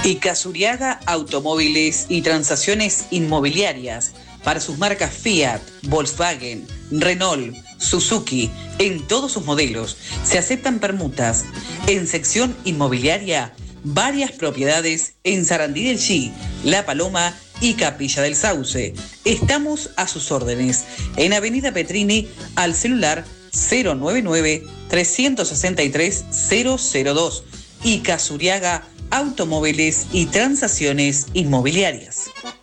Y Casuriaga Automóviles y Transacciones Inmobiliarias para sus marcas Fiat, Volkswagen, Renault, Suzuki, en todos sus modelos. Se aceptan permutas. En sección inmobiliaria, varias propiedades en Sarandí del Chi, La Paloma y Capilla del Sauce. Estamos a sus órdenes en Avenida Petrini al celular 099-363-002 y Casuriaga Automóviles y Transacciones Inmobiliarias.